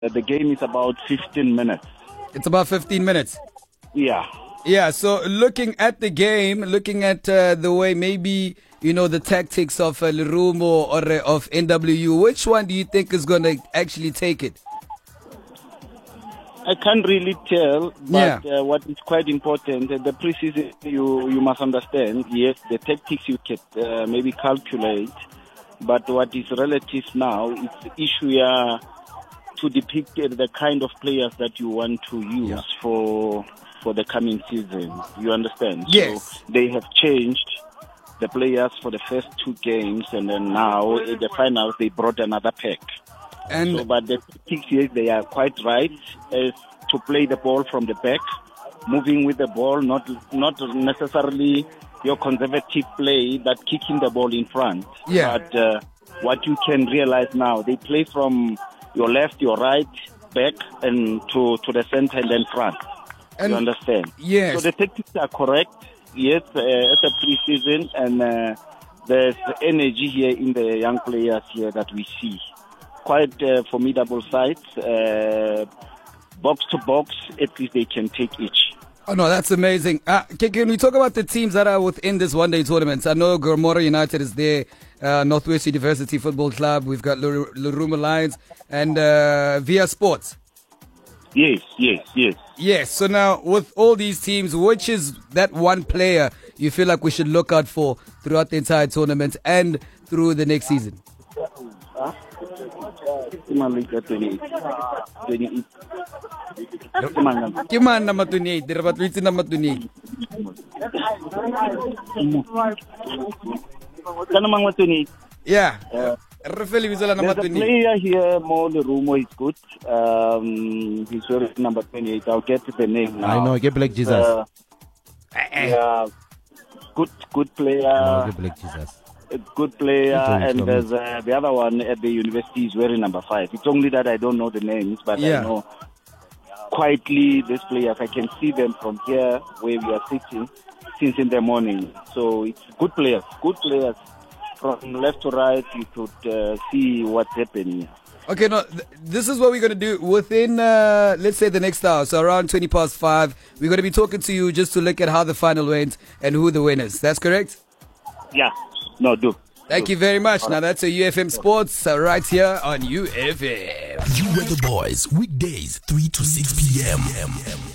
The game is about 15 minutes. It's about 15 minutes. Yeah. Yeah, so looking at the game, looking at the way maybe, the tactics of Lerumo or of NWU, which one do you think is going to actually take it? I can't really tell, but what is quite important, the preseason, you must understand, yes, the tactics you can maybe calculate, but what is relative now is the issue to depict the kind of players that you want to use for the coming season. You understand? Yes. So they have changed the players for the first two games, and then now in the finals they brought another pack. And but the tactics, yes, they are quite right, is to play the ball from the back, moving with the ball, not necessarily your conservative play, but kicking the ball in front. Yeah. But what you can realize now, they play from your left, your right, back, and to the center and then front. You understand? Yes. So the tactics are correct. Yes, it's a pre-season, and there's energy here in the young players here that we see. Quite formidable sides. Box to box, at least they can take each. Oh, no, that's amazing. Can we talk about the teams that are within this one-day tournament? I know Gormora United is there, Northwest University Football Club, we've got Lerumo Lions, and Via Sports. Yes. Yes, so now with all these teams, which is that one player you feel like we should look out for throughout the entire tournament and through the next season? Ke man number 28? Dire batho itse number 28. Yeah. There's a player here, Mo Lerumo, is good. He's wearing number 28. I'll get the name now. I know, get Black Jesus. Yeah, good player. Get Black Jesus. A good player, and there's the other one at the university is wearing number 5. It's only that I don't know the names, but I know quietly these players. I can see them from here where we are sitting since in the morning. So it's good players. From left to right, you could see what's happening. Okay, no, this is what we're going to do within, let's say, the next hour. So around 20 past 5, we're going to be talking to you just to look at how the final went and who the winners. That's correct? Yeah. No, do. Thank you very much. Now that's a UFM Sports right here on UFM. You were the boys, weekdays, 3 to 6 p.m.